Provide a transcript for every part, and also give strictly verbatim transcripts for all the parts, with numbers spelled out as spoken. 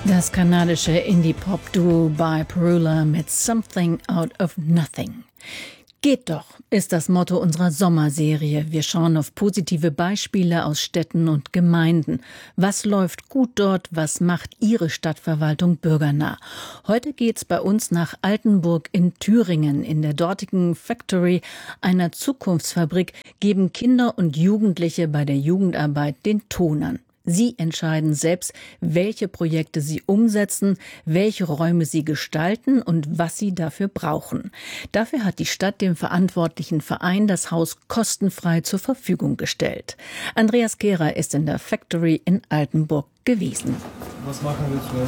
Das kanadische Indie-Pop-Duo By Perula mit Something Out of Nothing. Geht doch, ist das Motto unserer Sommerserie. Wir schauen auf positive Beispiele aus Städten und Gemeinden. Was läuft gut dort? Was macht Ihre Stadtverwaltung bürgernah? Heute geht's bei uns nach Altenburg in Thüringen. In der dortigen Factory, einer Zukunftsfabrik, geben Kinder und Jugendliche bei der Jugendarbeit den Ton an. Sie entscheiden selbst, welche Projekte sie umsetzen, welche Räume sie gestalten und was sie dafür brauchen. Dafür hat die Stadt dem verantwortlichen Verein das Haus kostenfrei zur Verfügung gestellt. Andreas Kehrer ist in der Factory in Altenburg gewesen. Was machen wir zuerst?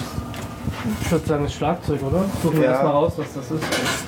Ich würde sagen, das Schlagzeug, oder? Suchen wir Ja. erstmal raus, was das ist.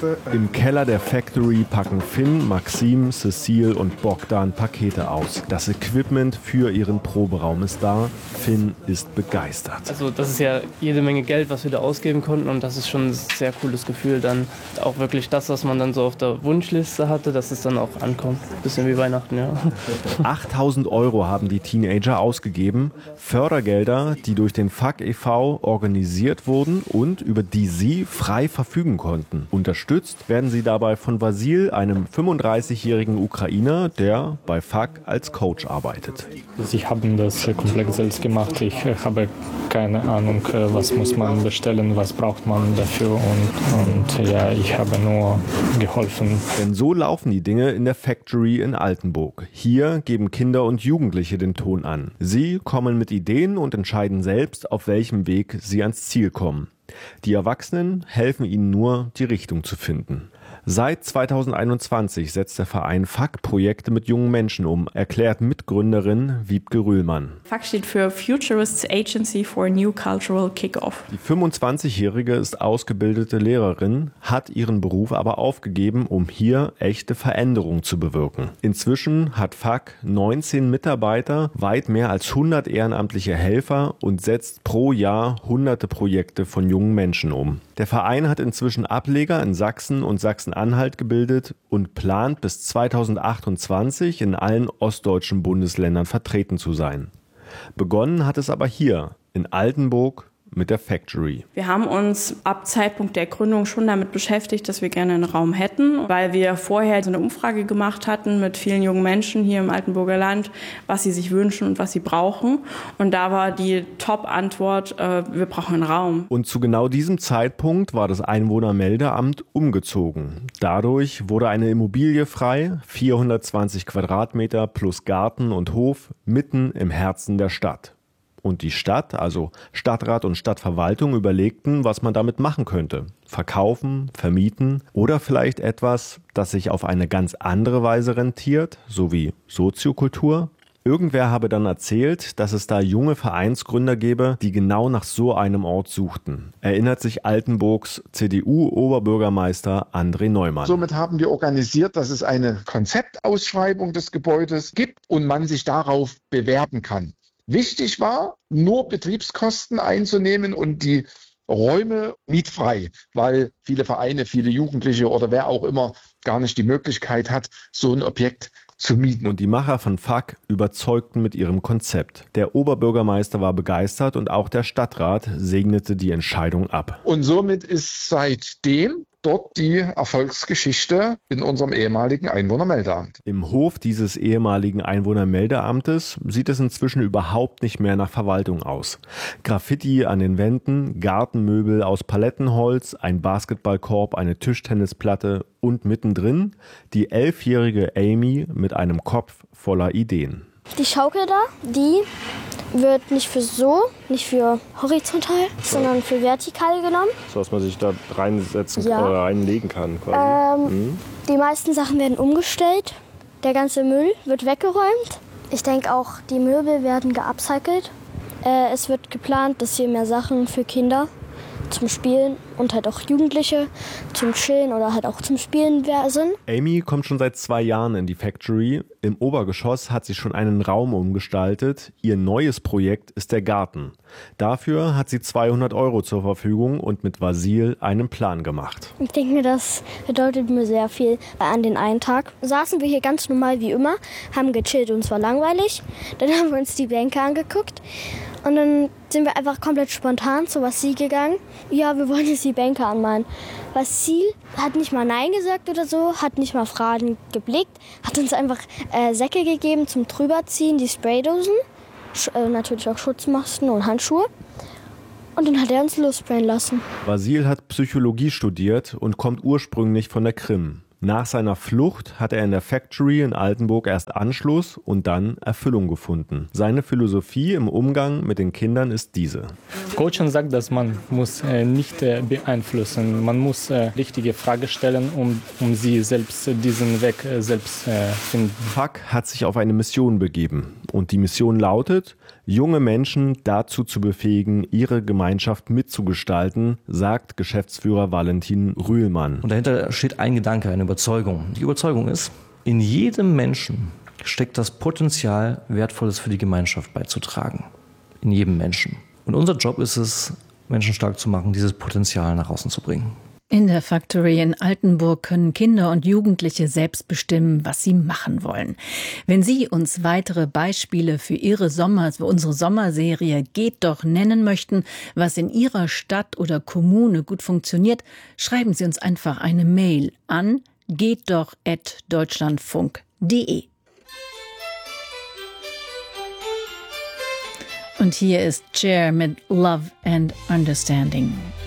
Im Keller der Factory packen Finn, Maxim, Cecile und Bogdan Pakete aus. Das Equipment für ihren Proberaum ist da. Finn ist begeistert. Also das ist ja jede Menge Geld, was wir da ausgeben konnten, und das ist schon ein sehr cooles Gefühl, dann auch wirklich das, was man dann so auf der Wunschliste hatte, dass es dann auch ankommt. Bisschen wie Weihnachten, ja. achttausend Euro haben die Teenager ausgegeben. Fördergelder, die durch den F A K e V organisiert wurden und über die sie frei verfügen konnten. Unterstützt werden sie dabei von Vasil, einem fünfunddreißigjährigen Ukrainer, der bei F A K als Coach arbeitet. Sie haben das komplett selbst gemacht. Ich habe keine Ahnung, was muss man bestellen, was braucht man dafür, und, und ja, ich habe nur geholfen. Denn so laufen die Dinge in der Factory in Altenburg. Hier geben Kinder und Jugendliche den Ton an. Sie kommen mit Ideen und entscheiden selbst, auf welchem Weg sie ans Ziel kommen. Die Erwachsenen helfen ihnen nur, die Richtung zu finden. Seit zweitausendeinundzwanzig setzt der Verein F A K Projekte mit jungen Menschen um, erklärt Mitgründerin Wiebke Rühlmann. F A K steht für Futurists Agency for a New Cultural Kickoff. Die fünfundzwanzigjährige ist ausgebildete Lehrerin, hat ihren Beruf aber aufgegeben, um hier echte Veränderung zu bewirken. Inzwischen hat F A K neunzehn Mitarbeiter, weit mehr als hundert ehrenamtliche Helfer und setzt pro Jahr hunderte Projekte von jungen Menschen um. Der Verein hat inzwischen Ableger in Sachsen und Sachsen-Anhalt gebildet und plant bis zweitausendachtundzwanzig in allen ostdeutschen Bundesländern vertreten zu sein. Begonnen hat es aber hier in Altenburg mit der Factory. Wir haben uns ab Zeitpunkt der Gründung schon damit beschäftigt, dass wir gerne einen Raum hätten, weil wir vorher so eine Umfrage gemacht hatten mit vielen jungen Menschen hier im Altenburger Land, was sie sich wünschen und was sie brauchen. Und da war die Top-Antwort, äh, wir brauchen einen Raum. Und zu genau diesem Zeitpunkt war das Einwohnermeldeamt umgezogen. Dadurch wurde eine Immobilie frei, vierhundertzwanzig Quadratmeter plus Garten und Hof, mitten im Herzen der Stadt. Und die Stadt, also Stadtrat und Stadtverwaltung, überlegten, was man damit machen könnte. Verkaufen, vermieten oder vielleicht etwas, das sich auf eine ganz andere Weise rentiert, so wie Soziokultur. Irgendwer habe dann erzählt, dass es da junge Vereinsgründer gäbe, die genau nach so einem Ort suchten. Erinnert sich Altenburgs C D U-Oberbürgermeister André Neumann. Somit haben wir organisiert, dass es eine Konzeptausschreibung des Gebäudes gibt und man sich darauf bewerben kann. Wichtig war, nur Betriebskosten einzunehmen und die Räume mietfrei, weil viele Vereine, viele Jugendliche oder wer auch immer gar nicht die Möglichkeit hat, so ein Objekt zu mieten. Und die Macher von F A K überzeugten mit ihrem Konzept. Der Oberbürgermeister war begeistert und auch der Stadtrat segnete die Entscheidung ab. Und somit ist seitdem dort die Erfolgsgeschichte in unserem ehemaligen Einwohnermeldeamt. Im Hof dieses ehemaligen Einwohnermeldeamtes sieht es inzwischen überhaupt nicht mehr nach Verwaltung aus. Graffiti an den Wänden, Gartenmöbel aus Palettenholz, ein Basketballkorb, eine Tischtennisplatte und mittendrin die elfjährige Amy mit einem Kopf voller Ideen. Die Schaukel da, die wird nicht für so, nicht für horizontal, sondern für vertikal genommen. So dass man sich da reinsetzen Ja. oder reinlegen kann quasi. Ähm, Mhm. Die meisten Sachen werden umgestellt. Der ganze Müll wird weggeräumt. Ich denke auch, die Möbel werden geupcycelt. Äh, es wird geplant, dass hier mehr Sachen für Kinder zum Spielen und halt auch Jugendliche zum Chillen oder halt auch zum Spielen sind. Amy kommt schon seit zwei Jahren in die Factory. Im Obergeschoss hat sie schon einen Raum umgestaltet. Ihr neues Projekt ist der Garten. Dafür hat sie zweihundert Euro zur Verfügung und mit Vasil einen Plan gemacht. Ich denke mir, das bedeutet mir sehr viel. An den einen Tag saßen wir hier ganz normal wie immer, haben gechillt und es war langweilig. Dann haben wir uns die Bänke angeguckt Und dann sind wir einfach komplett spontan zu Vasil gegangen. Ja, wir wollen jetzt die Bänke anmalen. Vasil hat nicht mal Nein gesagt oder so, hat nicht mal Fragen geblickt, hat uns einfach äh, Säcke gegeben zum Drüberziehen, die Spraydosen, Sch- äh, natürlich auch Schutzmasken und Handschuhe. Und dann hat er uns lossprayen lassen. Vasil hat Psychologie studiert und kommt ursprünglich von der Krim. Nach seiner Flucht hat er in der Factory in Altenburg erst Anschluss und dann Erfüllung gefunden. Seine Philosophie im Umgang mit den Kindern ist diese. Coaching sagt, dass man muss äh, nicht äh, beeinflussen, man muss äh, richtige Fragen stellen, um, um sie selbst äh, diesen Weg äh, selbst äh, finden. Fuck hat sich auf eine Mission begeben und die Mission lautet, junge Menschen dazu zu befähigen, ihre Gemeinschaft mitzugestalten, sagt Geschäftsführer Valentin Rühlmann. Und dahinter steht ein Gedanke, eine Überzeugung. Die Überzeugung ist, in jedem Menschen steckt das Potenzial, Wertvolles für die Gemeinschaft beizutragen. In jedem Menschen. Und unser Job ist es, Menschen stark zu machen, dieses Potenzial nach außen zu bringen. In der Factory in Altenburg können Kinder und Jugendliche selbst bestimmen, was sie machen wollen. Wenn Sie uns weitere Beispiele für Ihre Sommer, für unsere Sommerserie Geht doch nennen möchten, was in Ihrer Stadt oder Kommune gut funktioniert, schreiben Sie uns einfach eine Mail an gehtdoch at deutschlandfunk punkt de. Und hier ist Cher mit Love and Understanding.